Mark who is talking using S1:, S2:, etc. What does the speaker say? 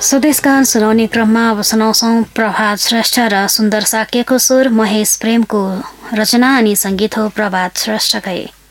S1: स्वदेशगान सुनाउने क्रममा अब सुनाउँछौँ प्रभात श्रेष्ठ र सुन्दर साक्यको स्वर, महेश प्रेमको रचना अनि सङ्गीत हो प्रभात श्रेष्ठकै।